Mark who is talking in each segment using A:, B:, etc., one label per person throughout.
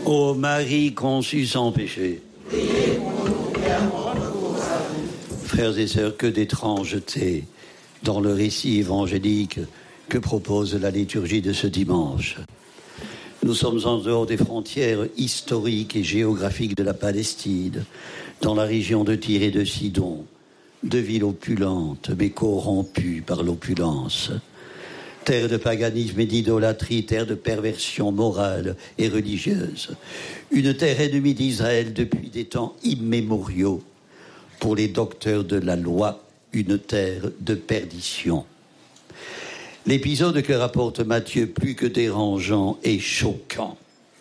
A: Ô Marie conçue sans péché.
B: Priez pour nous et à notre retour à vous.
A: Frères et sœurs, que d'étrangeté dans le récit évangélique que propose la liturgie de ce dimanche. Nous sommes en dehors des frontières historiques et géographiques de la Palestine, dans la région de Tyr et de Sidon, deux villes opulentes mais corrompues par l'opulence. Terre de paganisme et d'idolâtrie, terre de perversion morale et religieuse. Une terre ennemie d'Israël depuis des temps immémoriaux. Pour les docteurs de la loi, une terre de perdition. L'épisode que rapporte Matthieu, plus que dérangeant, est choquant.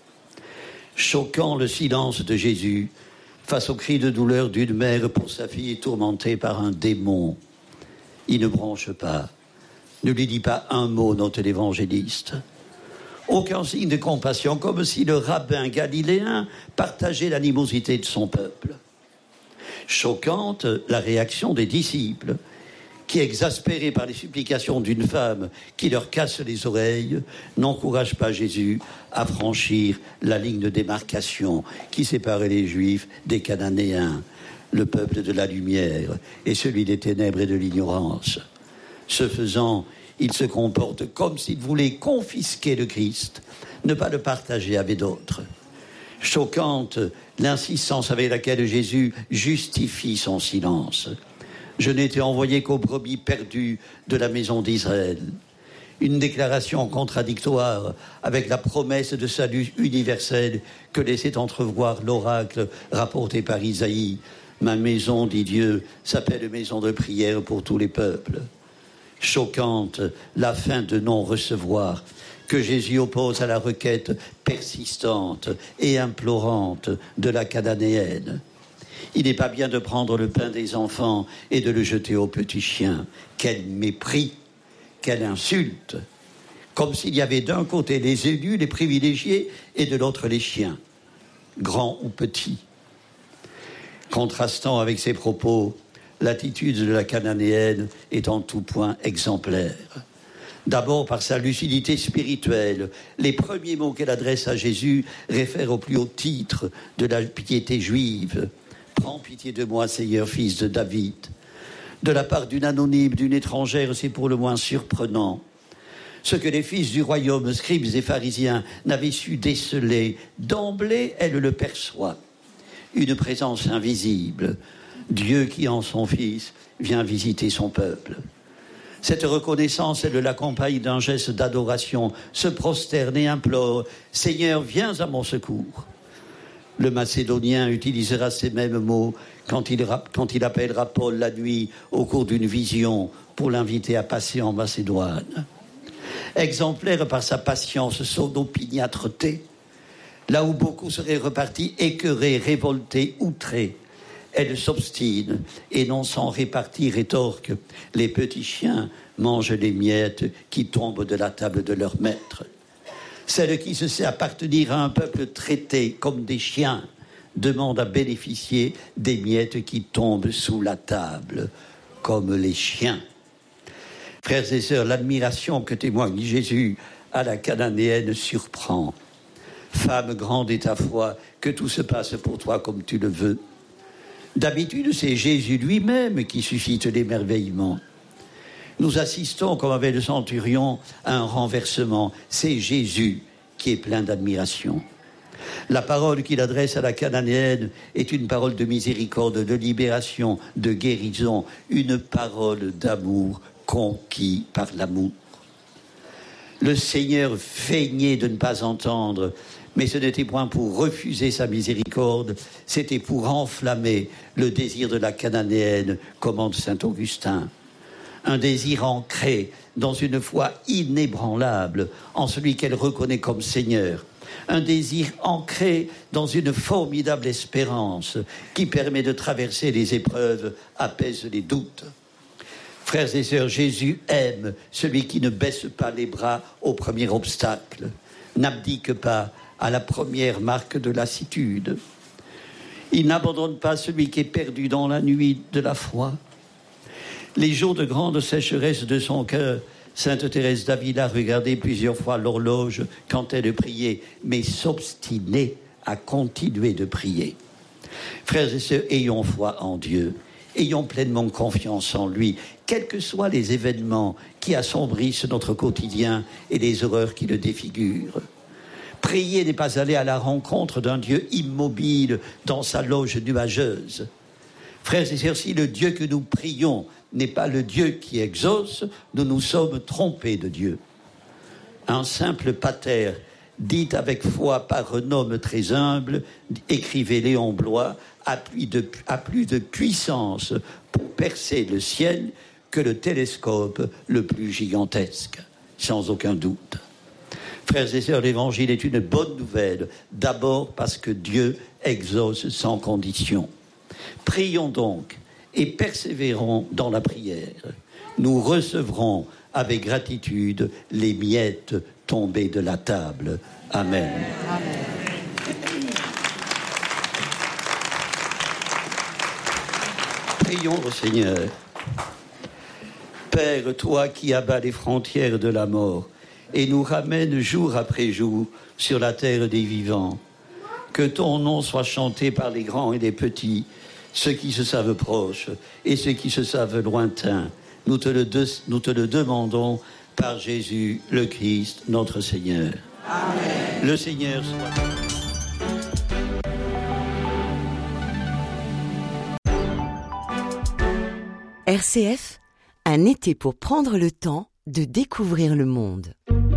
A: Choquant le silence de Jésus face au cri de douleur d'une mère pour sa fille tourmentée par un démon. Il ne bronche pas, ne lui dit pas un mot, note l'évangéliste. Aucun signe de compassion, comme si le rabbin galiléen partageait l'animosité de son peuple. Choquante la réaction des disciples, qui, exaspérés par les supplications d'une femme qui leur casse les oreilles, n'encouragent pas Jésus à franchir la ligne de démarcation qui séparait les Juifs des Cananéens, le peuple de la lumière et celui des ténèbres et de l'ignorance. Ce faisant, il se comporte comme s'il voulait confisquer le Christ, ne pas le partager avec d'autres. Choquante l'insistance avec laquelle Jésus justifie son silence. Je n'étais envoyé qu'aux brebis perdues de la maison d'Israël. Une déclaration contradictoire avec la promesse de salut universel que laissait entrevoir l'oracle rapporté par Isaïe. Ma maison, dit Dieu, s'appelle maison de prière pour tous les peuples. Choquante la fin de non-recevoir que Jésus oppose à la requête persistante et implorante de la Cananéenne. Il n'est pas bien de prendre le pain des enfants et de le jeter aux petits chiens. Quel mépris, quelle insulte. Comme s'il y avait d'un côté les élus, les privilégiés, et de l'autre les chiens, grands ou petits. Contrastant avec ces propos, l'attitude de la Cananéenne est en tout point exemplaire. D'abord par sa lucidité spirituelle. Les premiers mots qu'elle adresse à Jésus réfèrent au plus haut titre de la piété juive. « Prends pitié de moi, Seigneur, fils de David ». De la part d'une anonyme, d'une étrangère, c'est pour le moins surprenant. Ce que les fils du royaume, scribes et pharisiens, n'avaient su déceler, d'emblée, elle le perçoit. Une présence invisible, Dieu qui, en son Fils, vient visiter son peuple. Cette reconnaissance, elle l'accompagne d'un geste d'adoration, se prosterne et implore « Seigneur, viens à mon secours ». Le Macédonien utilisera ces mêmes mots quand il appellera Paul la nuit au cours d'une vision pour l'inviter à passer en Macédoine. Exemplaire par sa patience, son opiniâtreté, là où beaucoup seraient repartis écœurés, révoltés, outrés, elle s'obstine et non sans répartie rétorque. Les petits chiens mangent les miettes qui tombent de la table de leur maître. Celle qui se sait appartenir à un peuple traité comme des chiens demande à bénéficier des miettes qui tombent sous la table, comme les chiens. Frères et sœurs, l'admiration que témoigne Jésus à la Cananéenne surprend. Femme grande est ta foi, que tout se passe pour toi comme tu le veux. D'habitude, c'est Jésus lui-même qui suscite l'émerveillement. Nous assistons, comme avec le centurion, à un renversement. C'est Jésus qui est plein d'admiration. La parole qu'il adresse à la Cananéenne est une parole de miséricorde, de libération, de guérison, une parole d'amour conquis par l'amour. Le Seigneur feignait de ne pas entendre, mais ce n'était point pour refuser sa miséricorde, c'était pour enflammer le désir de la Cananéenne, commande saint Augustin. Un désir ancré dans une foi inébranlable en celui qu'elle reconnaît comme Seigneur. Un désir ancré dans une formidable espérance qui permet de traverser les épreuves, apaise les doutes. Frères et sœurs, Jésus aime celui qui ne baisse pas les bras au premier obstacle, n'abdique pas à la première marque de lassitude. Il n'abandonne pas celui qui est perdu dans la nuit de la foi. Les jours de grande sécheresse de son cœur, sainte Thérèse d'Avila regardait plusieurs fois l'horloge quand elle priait, mais s'obstinait à continuer de prier. Frères et sœurs, ayons foi en Dieu, ayons pleinement confiance en lui, quels que soient les événements qui assombrissent notre quotidien et les horreurs qui le défigurent. Prier n'est pas aller à la rencontre d'un Dieu immobile dans sa loge nuageuse. Frères et sœurs, si le Dieu que nous prions n'est pas le Dieu qui exauce, nous nous sommes trompés de Dieu. Un simple pater, dit avec foi par un homme très humble, écrivait Léon Bloy, a plus de puissance pour percer le ciel que le télescope le plus gigantesque, sans aucun doute. Frères et sœurs, l'Évangile est une bonne nouvelle, d'abord parce que Dieu exauce sans condition. Prions donc et persévérons dans la prière. Nous recevrons avec gratitude les miettes tombées de la table. Amen. Amen. Prions au Seigneur. Père, toi qui abats les frontières de la mort et nous ramènes jour après jour sur la terre des vivants, que ton nom soit chanté par les grands et les petits, ceux qui se savent proches et ceux qui se savent lointains. Nous te le demandons par Jésus le Christ, notre Seigneur. Amen. Le Seigneur soit...
C: RCF, un été pour prendre le temps de découvrir le monde.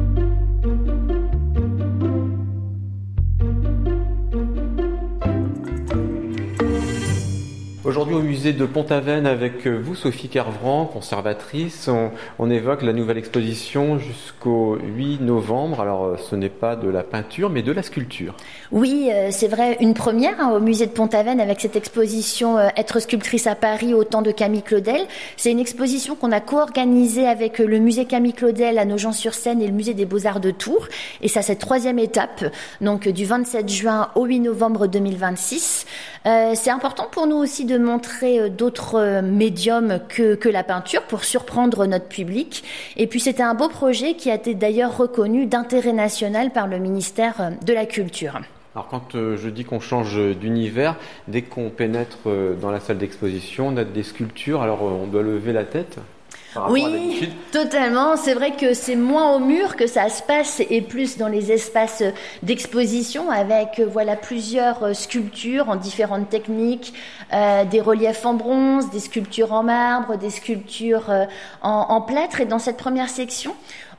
D: Aujourd'hui au musée de Pont-Aven avec vous, Sophie Kervran, conservatrice, on évoque la nouvelle exposition jusqu'au 8 novembre. Alors ce n'est pas de la peinture mais de la sculpture.
E: Oui, c'est vrai, une première au musée de Pont-Aven avec cette exposition Être sculptrice à Paris au temps de Camille Claudel. C'est une exposition qu'on a co-organisée avec le musée Camille Claudel à Nogent-sur-Seine et le musée des Beaux-Arts de Tours. Et ça, c'est troisième étape, donc du 27 juin au 8 novembre 2026. C'est important pour nous aussi de montrer d'autres médiums que la peinture pour surprendre notre public. Et puis c'était un beau projet qui a été d'ailleurs reconnu d'intérêt national par le ministère de la Culture.
D: Alors quand je dis qu'on change d'univers, dès qu'on pénètre dans la salle d'exposition, on a des sculptures, alors on doit lever la tête ?
E: Oui, totalement. C'est vrai que c'est moins au mur que ça se passe et plus dans les espaces d'exposition avec plusieurs sculptures en différentes techniques, des reliefs en bronze, des sculptures en marbre, des sculptures en plâtre. Et dans cette première section,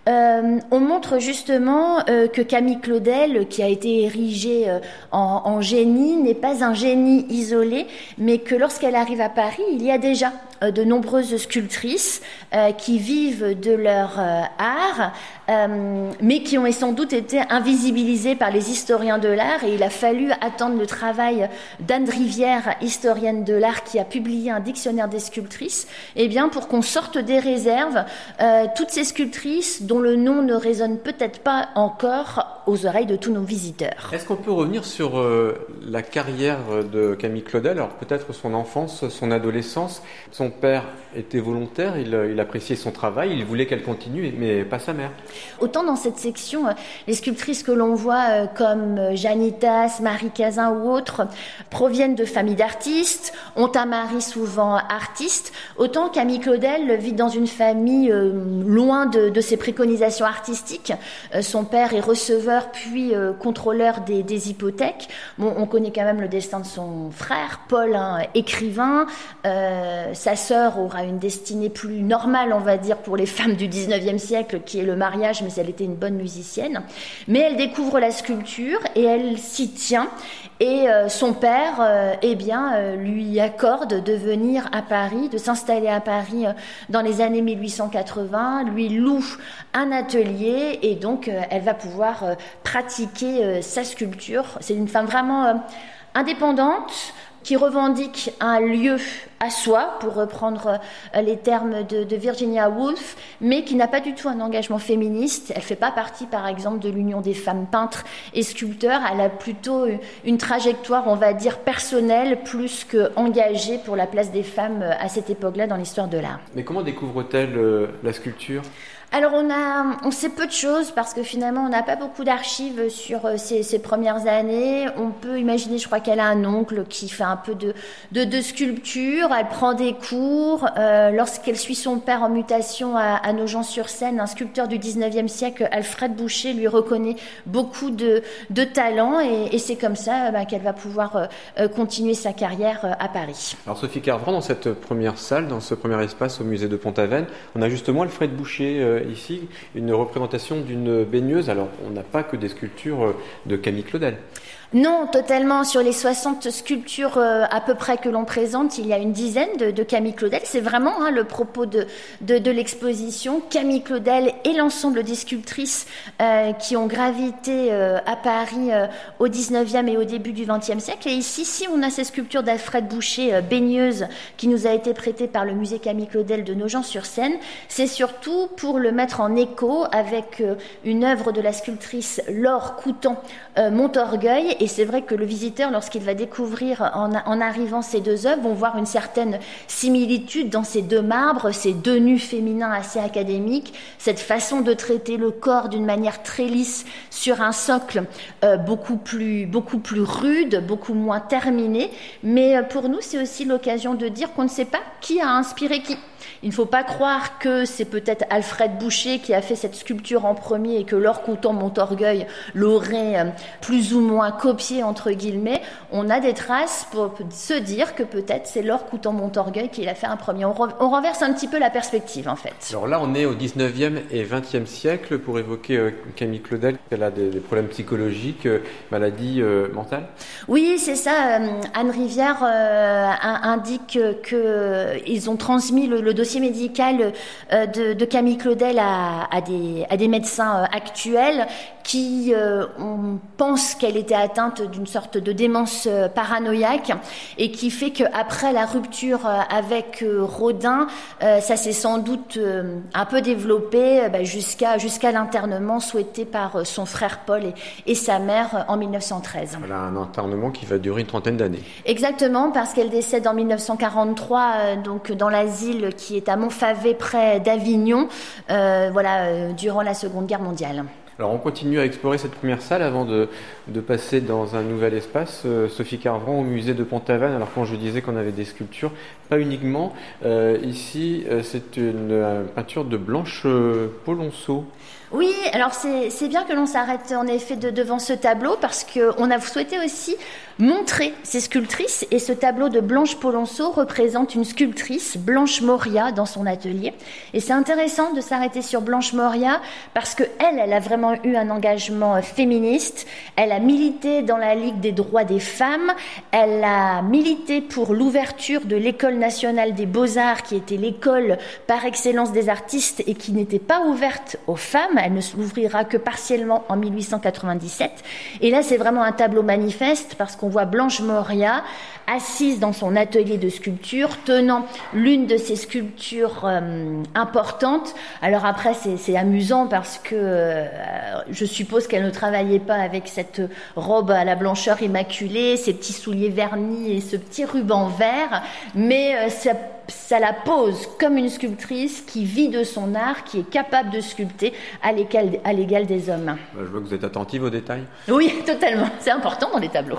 E: on montre justement que Camille Claudel, qui a été érigée en génie, n'est pas un génie isolé, mais que lorsqu'elle arrive à Paris, il y a déjà de nombreuses sculptrices qui vivent de leur art, mais qui ont sans doute été invisibilisées par les historiens de l'art. Et il a fallu attendre le travail d'Anne Rivière, historienne de l'art, qui a publié un dictionnaire des sculptrices, pour qu'on sorte des réserves toutes ces sculptrices dont le nom ne résonne peut-être pas encore aux oreilles de tous nos visiteurs.
D: Est-ce qu'on peut revenir sur la carrière de Camille Claudel, alors peut-être son enfance, son adolescence? Son père était volontaire, il appréciait son travail, il voulait qu'elle continue, mais pas sa mère.
E: Autant dans cette section, les sculptrices que l'on voit comme Janitas, Marie Cazin ou autres proviennent de familles d'artistes, ont un mari souvent artiste, autant Camille Claudel vit dans une famille loin de ses préconisations artistiques. Son père est receveur puis contrôleur des hypothèques. Bon, on connaît quand même le destin de son frère, Paul, écrivain. Sa sœur aura une destinée plus normale, on va dire, pour les femmes du 19e siècle, qui est le mariage, mais elle était une bonne musicienne. Mais elle découvre la sculpture et elle s'y tient. Et son père, lui accorde de venir à Paris, de s'installer à Paris dans les années 1880, lui loue un atelier et donc elle va pouvoir pratiquer sa sculpture. C'est une femme vraiment indépendante, qui revendique un lieu à soi, pour reprendre les termes de Virginia Woolf, mais qui n'a pas du tout un engagement féministe. Elle ne fait pas partie, par exemple, de l'Union des femmes peintres et sculpteurs. Elle a plutôt une trajectoire, on va dire, personnelle, plus qu'engagée pour la place des femmes à cette époque-là dans l'histoire de l'art.
D: Mais comment découvre-t-elle la sculpture ?
E: Alors on sait peu de choses parce que finalement on n'a pas beaucoup d'archives sur ses premières années. On peut imaginer, je crois qu'elle a un oncle qui fait un peu de sculpture. Elle prend des cours. Lorsqu'elle suit son père en mutation à Nogent-sur-Seine, un sculpteur du 19e siècle, Alfred Boucher, lui reconnaît beaucoup de talent et c'est comme ça qu'elle va pouvoir continuer sa carrière à Paris.
D: Alors Sophie Carvran, dans cette première salle, dans ce premier espace au musée de Pont-Aven, on a justement Alfred Boucher ici, une représentation d'une baigneuse. Alors, on n'a pas que des sculptures de Camille Claudel.
E: Non, totalement. Sur les 60 sculptures à peu près que l'on présente, il y a une dizaine de Camille Claudel. C'est vraiment le propos de l'exposition. Camille Claudel et l'ensemble des sculptrices qui ont gravité à Paris au 19e et au début du 20e siècle. Et ici, si on a ces sculptures d'Alfred Boucher, baigneuse, qui nous a été prêtée par le musée Camille Claudel de Nogent-sur-Seine, c'est surtout pour le mettre en écho avec une œuvre de la sculptrice Laure Coutan-Montorgueil. Et c'est vrai que le visiteur, lorsqu'il va découvrir en arrivant ces deux œuvres, vont voir une certaine similitude dans ces deux marbres, ces deux nus féminins assez académiques, cette façon de traiter le corps d'une manière très lisse sur un socle beaucoup plus rude, beaucoup moins terminé. Mais pour nous, c'est aussi l'occasion de dire qu'on ne sait pas qui a inspiré qui. Il ne faut pas croire que c'est peut-être Alfred Boucher qui a fait cette sculpture en premier et que Laure Coutan-Montorgueil l'aurait plus ou moins copié entre guillemets. On a des traces pour se dire que peut-être c'est Laure Coutan-Montorgueil qui l'a fait un premier. On renverse un petit peu la perspective en fait.
D: Alors là, on est au 19e et 20e siècle pour évoquer Camille Claudel. Elle a des problèmes psychologiques, maladies mentales.
E: Oui, c'est ça. Anne Rivière indique qu'ils ont transmis le dossier médical de Camille Claudel à des médecins actuels qui on pense qu'elle était atteinte d'une sorte de démence paranoïaque et qui fait qu'après la rupture avec Rodin, ça s'est sans doute un peu développé jusqu'à l'internement souhaité par son frère Paul et sa mère en 1913.
D: Voilà, un internement qui va durer une trentaine d'années.
E: Exactement, parce qu'elle décède en 1943 donc dans l'asile qui est à Montfavet près d'Avignon, durant la Seconde Guerre mondiale.
D: Alors on continue à explorer cette première salle avant de passer dans un nouvel espace. Sophie Carvran au musée de Pont-Aven. Alors quand je disais qu'on avait des sculptures, pas uniquement. Ici, c'est une peinture de Blanche Polonceau.
E: Oui, alors c'est bien que l'on s'arrête en effet devant ce tableau parce qu'on a souhaité aussi montrer ces sculptrices et ce tableau de Blanche Polonceau représente une sculptrice, Blanche Moria, dans son atelier. Et c'est intéressant de s'arrêter sur Blanche Moria parce que elle a vraiment eu un engagement féministe. Elle a milité dans la Ligue des droits des femmes. Elle a milité pour l'ouverture de l'École nationale des beaux-arts qui était l'école par excellence des artistes et qui n'était pas ouverte aux femmes. Elle ne s'ouvrira que partiellement en 1897. Et là, c'est vraiment un tableau manifeste parce qu'on voit Blanche Moria assise dans son atelier de sculpture, tenant l'une de ses sculptures importantes. Alors après, c'est amusant parce que je suppose qu'elle ne travaillait pas avec cette robe à la blancheur immaculée, ses petits souliers vernis et ce petit ruban vert, mais ça la pose comme une sculptrice qui vit de son art, qui est capable de sculpter à l'égal des hommes.
D: Je vois que vous êtes attentive aux détails.
E: Oui, totalement. C'est important dans les tableaux.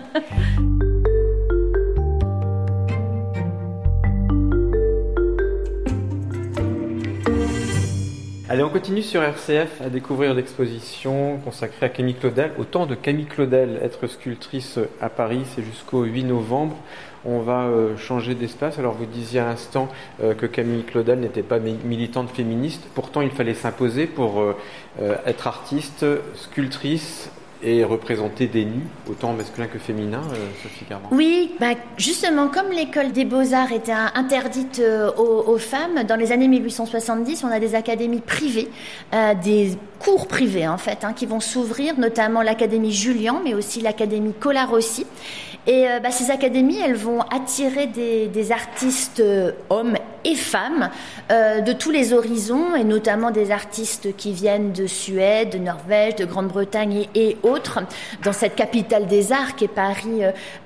D: Allez, on continue sur RCF à découvrir l'exposition consacrée à Camille Claudel. Au temps de Camille Claudel, être sculptrice à Paris, c'est jusqu'au 8 novembre. On va changer d'espace. Alors vous disiez à l'instant que Camille Claudel n'était pas militante féministe. Pourtant, il fallait s'imposer pour être artiste, sculptrice et représenter des nus, autant masculins que féminins, Sophie Carvran.
E: Oui, justement, comme l'école des beaux-arts était interdite aux femmes, dans les années 1870, on a des académies privées, des cours privés en fait, qui vont s'ouvrir, notamment l'académie Julian, mais aussi l'académie Colarossi. Et ces académies, elles vont attirer des artistes hommes et femmes de tous les horizons, et notamment des artistes qui viennent de Suède, de Norvège, de Grande-Bretagne et autres, dans cette capitale des arts qu'est Paris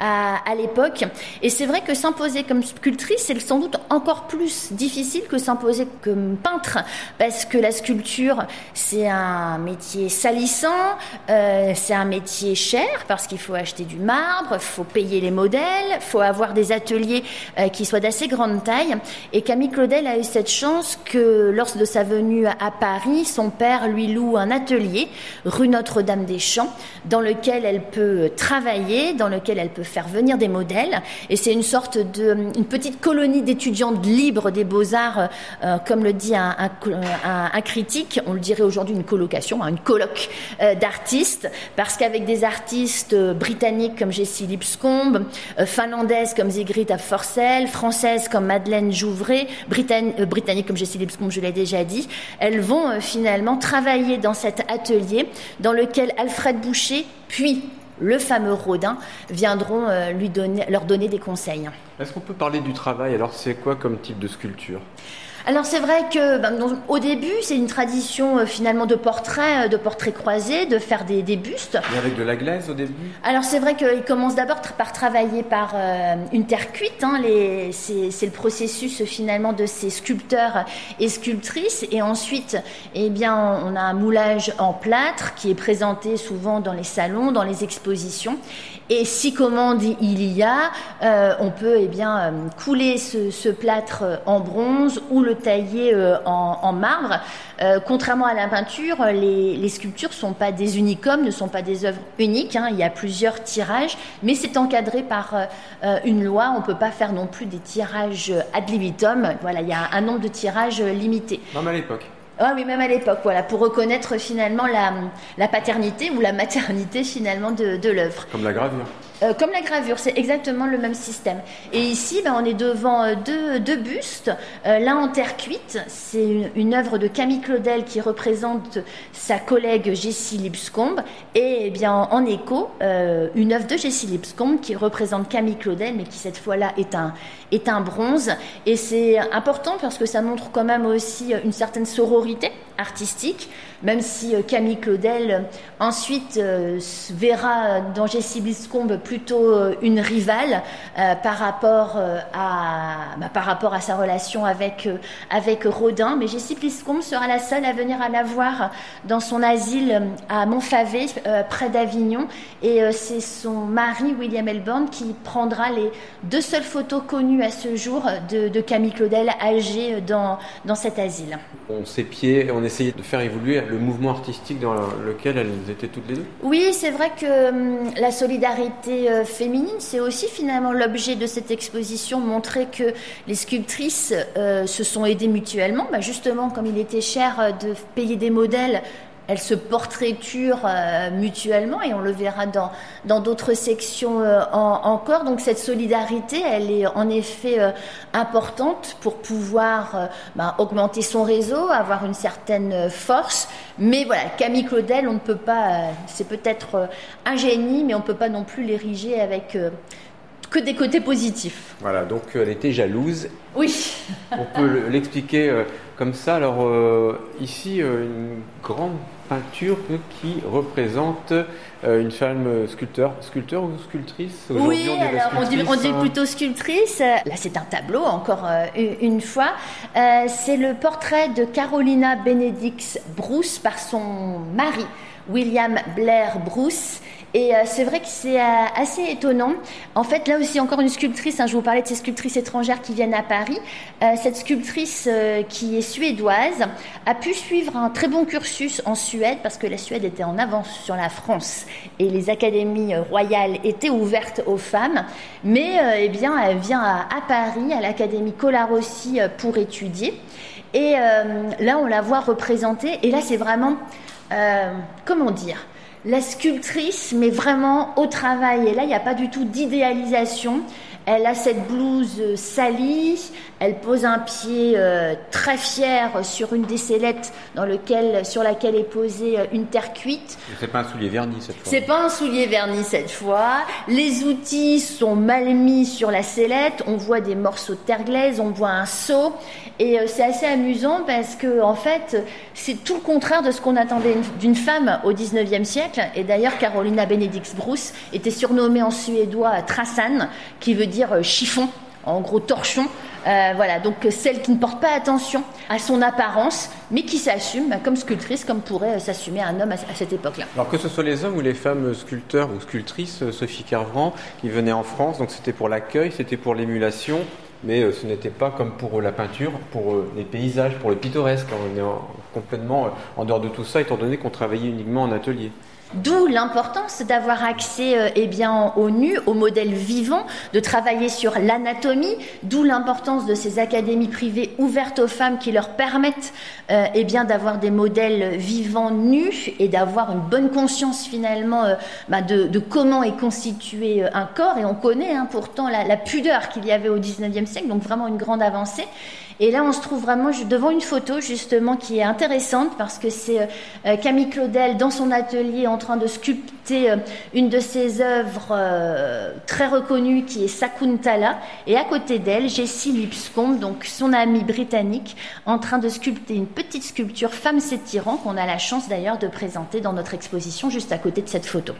E: à l'époque. Et c'est vrai que s'imposer comme sculptrice, c'est sans doute encore plus difficile que s'imposer comme peintre, parce que la sculpture, c'est un métier salissant, c'est un métier cher, parce qu'il faut acheter du marbre, il faut payer les modèles, il faut avoir des ateliers qui soient d'assez grande taille. Et Camille Claudel a eu cette chance que, lors de sa venue à Paris, son père lui loue un atelier, rue Notre-Dame-des-Champs, dans lequel elle peut travailler, dans lequel elle peut faire venir des modèles. Et c'est une sorte une petite colonie d'étudiantes libres des Beaux-Arts, comme le dit un critique, on le dirait aujourd'hui une colocation, une colloque d'artistes, parce qu'avec des artistes britanniques comme Jessie Lipscomb, finlandaises comme Sigrid af Forsell, françaises comme Madeleine Jouvray, britanniques comme Jessie Lipscomb, je l'ai déjà dit, elles vont finalement travailler dans cet atelier dans lequel Alfred Boucher, puis le fameux Rodin, viendront leur donner des conseils.
D: Est-ce qu'on peut parler du travail? Alors, c'est quoi comme type de sculpture?
E: Alors c'est vrai que au début c'est une tradition finalement de portraits croisés, de faire des bustes.
D: Et avec de la glaise au début?
E: Alors c'est vrai qu'ils commencent d'abord par travailler par une terre cuite. C'est le processus finalement de ces sculpteurs et sculptrices. Et ensuite, on a un moulage en plâtre qui est présenté souvent dans les salons, dans les expositions. Et si commande il y a, on peut couler ce plâtre en bronze ou le tailler en marbre. Contrairement à la peinture, les sculptures ne sont pas des unicums, ne sont pas des œuvres uniques. Il y a plusieurs tirages, mais c'est encadré par une loi. On ne peut pas faire non plus des tirages ad libitum. Voilà, il y a un nombre de tirages limité.
D: Même à l'époque.
E: Ah oui, même à l'époque, voilà, pour reconnaître finalement la paternité ou la maternité finalement de l'œuvre.
D: Comme la gravure.
E: Comme la gravure, c'est exactement le même système. Et ici, on est devant deux bustes. L'un en terre cuite, c'est une œuvre de Camille Claudel qui représente sa collègue Jessie Lipscomb. Et en écho, une œuvre de Jessie Lipscomb qui représente Camille Claudel, mais qui cette fois-là est un bronze. Et c'est important parce que ça montre quand même aussi une certaine sororité artistique, même si Camille Claudel ensuite verra dans Jessie Lipscomb plutôt une rivale par rapport à sa relation avec Rodin. Mais Jessie Lipscomb sera la seule à venir à la voir dans son asile à Montfavet, près d'Avignon, et c'est son mari William Elborn qui prendra les deux seules photos connues à ce jour de Camille Claudel âgée dans cet asile.
D: On s'épiait, on essayait de faire évoluer le mouvement artistique dans lequel elles étaient toutes les deux.
E: Oui, c'est vrai que la solidarité féminine, c'est aussi finalement l'objet de cette exposition, montrer que les sculptrices se sont aidées mutuellement. Justement, comme il était cher de payer des modèles, elles se portraiturent mutuellement, et on le verra dans d'autres sections encore. Donc cette solidarité, elle est en effet importante pour pouvoir augmenter son réseau, avoir une certaine force. Mais voilà, Camille Claudel, on ne peut pas, c'est peut-être un génie, mais on ne peut pas non plus l'ériger avec que des côtés positifs.
D: Voilà, donc elle était jalouse.
E: Oui.
D: On peut l'expliquer comme ça. Alors ici, une grande peinture qui représente une femme sculpteur ou sculptrice.
E: Oui, alors on dit plutôt sculptrice. Là, c'est un tableau, encore une fois. C'est le portrait de Carolina Benedix Bruce par son mari, William Blair Bruce. Et c'est vrai que c'est assez étonnant. En fait, là aussi, encore une sculptrice, je vous parlais de ces sculptrices étrangères qui viennent à Paris. Cette sculptrice qui est suédoise a pu suivre un très bon cursus en Suède, parce que la Suède était en avance sur la France et les académies royales étaient ouvertes aux femmes. Mais elle vient à Paris, à l'Académie Colarossi, pour étudier. Et là, on la voit représentée. Et là, c'est vraiment, comment dire, la sculptrice, mais vraiment au travail. Et là, il n'y a pas du tout d'idéalisation. Elle a cette blouse salie, elle pose un pied très fier sur une des sellettes sur laquelle est posée une terre cuite.
D: C'est pas un soulier verni cette fois.
E: C'est pas un soulier verni cette fois. Les outils sont mal mis sur la sellette. On voit des morceaux de terre glaise, on voit un seau. Et c'est assez amusant parce que, en fait, c'est tout le contraire de ce qu'on attendait d'une femme au 19e siècle. Et d'ailleurs, Carolina Benedicts-Bruce était surnommée en suédois Trassan, qui veut dire chiffon, en gros torchon. Voilà, donc celle qui ne porte pas attention à son apparence, mais qui s'assume comme sculptrice, comme pourrait s'assumer un homme à cette époque-là.
D: Alors que ce soit les hommes ou les femmes sculpteurs ou sculptrices, Sophie Kervran, qui venaient en France, donc c'était pour l'accueil, c'était pour l'émulation, mais ce n'était pas comme pour la peinture, pour les paysages, pour le pittoresque. On est complètement en dehors de tout ça, étant donné qu'on travaillait uniquement en atelier.
E: D'où l'importance d'avoir accès au nu, au modèle vivant, de travailler sur l'anatomie, d'où l'importance de ces académies privées ouvertes aux femmes qui leur permettent d'avoir des modèles vivants nus et d'avoir une bonne conscience finalement de comment est constitué un corps. Et on connaît pourtant la pudeur qu'il y avait au 19e siècle, donc vraiment une grande avancée. Et là, on se trouve vraiment devant une photo justement qui est intéressante parce que c'est Camille Claudel dans son atelier en train de sculpter une de ses œuvres très reconnues qui est Sakuntala. Et à côté d'elle, Jessie Lipscomb, donc son amie britannique, en train de sculpter une petite sculpture Femme s'étirant qu'on a la chance d'ailleurs de présenter dans notre exposition juste à côté de cette photo.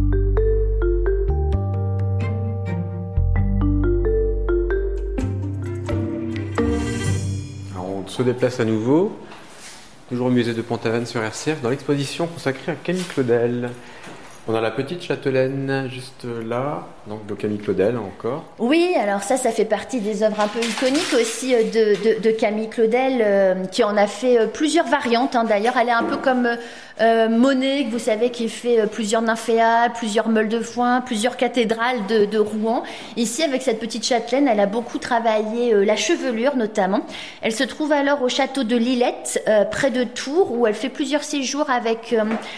D: Se déplace à nouveau, toujours au musée de Pont-Aven sur RCF, dans l'exposition consacrée à Camille Claudel. On a la petite châtelaine juste là, donc de Camille Claudel encore.
E: Oui, alors ça fait partie des œuvres un peu iconiques aussi de Camille Claudel, qui en a fait plusieurs variantes. D'ailleurs, elle est un peu comme Monet, que vous savez, qui fait plusieurs nymphéas, plusieurs meules de foin, plusieurs cathédrales de Rouen. Ici, avec cette petite châtelaine, elle a beaucoup travaillé la chevelure notamment. Elle se trouve alors au château de Lillette, près de Tours, où elle fait plusieurs séjours avec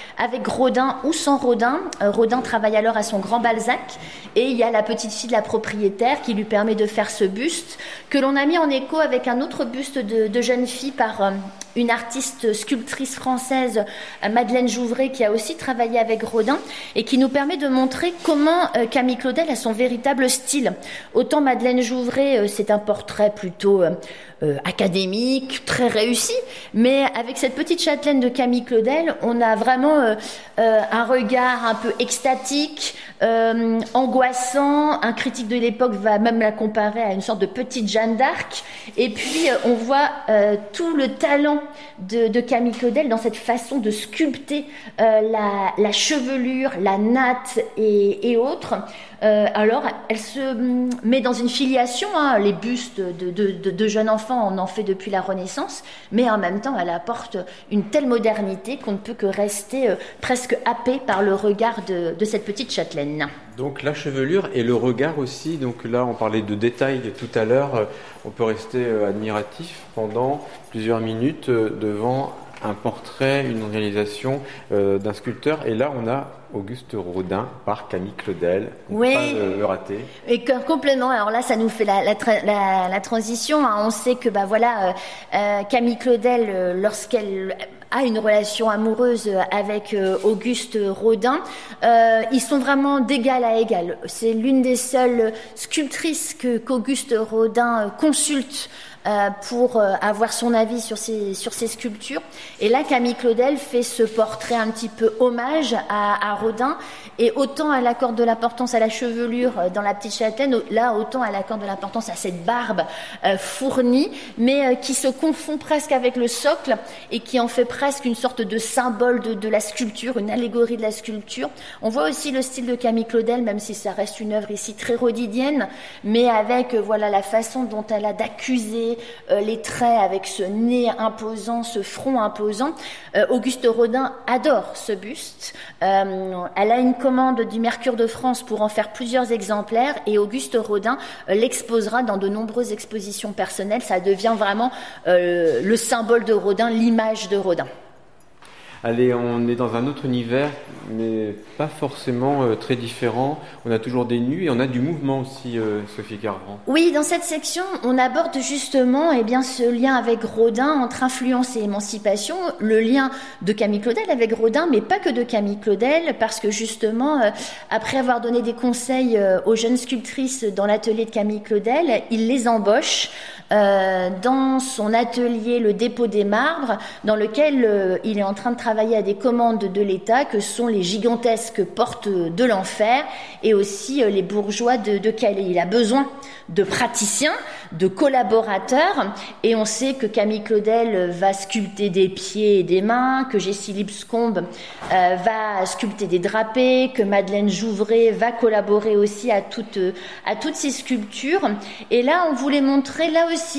E: Rodin ou sans Rodin. Rodin travaille alors à son Grand Balzac et il y a la petite fille de la propriétaire qui lui permet de faire ce buste que l'on a mis en écho avec un autre buste de jeune fille par une artiste sculptrice française, Madeleine Jouvray, qui a aussi travaillé avec Rodin et qui nous permet de montrer comment Camille Claudel a son véritable style. Autant Madeleine Jouvray, c'est un portrait plutôt académique, très réussi, mais avec cette petite châtelaine de Camille Claudel, on a vraiment un regard un peu extatique, angoissant. Un critique de l'époque va même la comparer à une sorte de petite Jeanne d'Arc. Et puis on voit tout le talent de Camille Claudel dans cette façon de sculpter la chevelure, la natte et autres. Alors, elle se met dans une filiation, les bustes de jeunes enfants, on en fait depuis la Renaissance, mais en même temps, elle apporte une telle modernité qu'on ne peut que rester presque happé par le regard de cette petite châtelaine.
D: Donc la chevelure et le regard aussi, donc là on parlait de détails tout à l'heure, on peut rester admiratif pendant plusieurs minutes devant un portrait, une réalisation d'un sculpteur, et là on a Auguste Rodin par Camille Claudel.
E: Oui.
D: Pas le rater. Et
E: complètement. Alors là, ça nous fait la transition. On sait que Camille Claudel, lorsqu'elle a une relation amoureuse avec Auguste Rodin, ils sont vraiment d'égal à égal. C'est l'une des seules sculptrices qu'Auguste Rodin consulte pour avoir son avis sur ces sculptures. Et là, Camille Claudel fait ce portrait un petit peu hommage à Rodin, et autant elle accorde de l'importance à la chevelure dans la petite châtelaine, là autant elle accorde de l'importance à cette barbe fournie, mais qui se confond presque avec le socle et qui en fait presque une sorte de symbole de la sculpture, une allégorie de la sculpture. On voit aussi le style de Camille Claudel, même si ça reste une œuvre ici très rodidienne, mais avec la façon dont elle a d'accuser les traits, avec ce nez imposant, ce front imposant. Auguste Rodin adore ce buste. Elle a une commande du Mercure de France pour en faire plusieurs exemplaires, et Auguste Rodin l'exposera dans de nombreuses expositions personnelles. Ça devient vraiment le symbole de Rodin, l'image de Rodin.
D: Allez, on est dans un autre univers, mais pas forcément très différent. On a toujours des nus et on a du mouvement aussi, Sophie Garvan.
E: Oui, dans cette section, on aborde justement ce lien avec Rodin entre influence et émancipation, le lien de Camille Claudel avec Rodin, mais pas que de Camille Claudel, parce que justement, après avoir donné des conseils aux jeunes sculptrices dans l'atelier de Camille Claudel, il les embauche dans son atelier Le Dépôt des Marbres, dans lequel il est en train de travailler à des commandes de l'État que sont les gigantesques portes de l'enfer et aussi les bourgeois de Calais. Il a besoin de praticiens, de collaborateurs, et on sait que Camille Claudel va sculpter des pieds et des mains, que Jessie Lipscomb va sculpter des drapés, que Madeleine Jouvray va collaborer aussi à toutes ces sculptures. Et là, on voulait montrer là aussi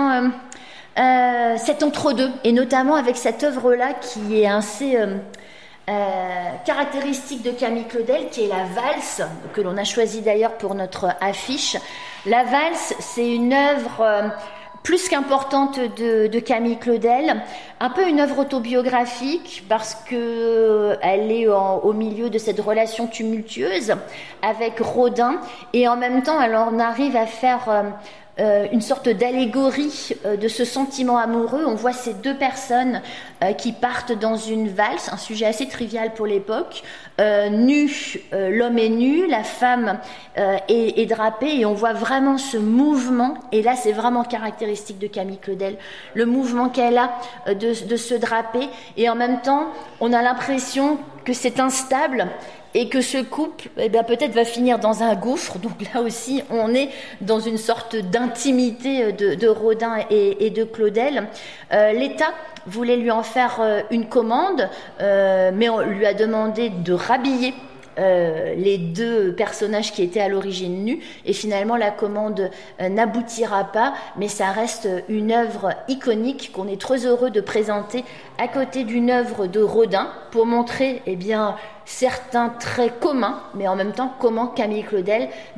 E: cet entre-deux, et notamment avec cette œuvre-là qui est assez caractéristique de Camille Claudel, qui est la valse, que l'on a choisie d'ailleurs pour notre affiche. La valse, c'est une œuvre plus qu'importante de Camille Claudel, un peu une œuvre autobiographique parce que elle est au milieu de cette relation tumultueuse avec Rodin, et en même temps elle en arrive à faire une sorte d'allégorie de ce sentiment amoureux. On voit ces deux personnes qui partent dans une valse, un sujet assez trivial pour l'époque, nu, l'homme est nu, la femme est drapée, et on voit vraiment ce mouvement, et là c'est vraiment caractéristique de Camille Claudel, le mouvement qu'elle a de se draper, et en même temps on a l'impression que c'est instable, et que ce couple peut-être va finir dans un gouffre. Donc là aussi, on est dans une sorte d'intimité de Rodin et de Claudel. L'État voulait lui en faire une commande, mais on lui a demandé de rhabiller les deux personnages qui étaient à l'origine nus, et finalement la commande n'aboutira pas, mais ça reste une œuvre iconique qu'on est très heureux de présenter à côté d'une œuvre de Rodin pour montrer certains traits communs, mais en même temps comment Camille Claudel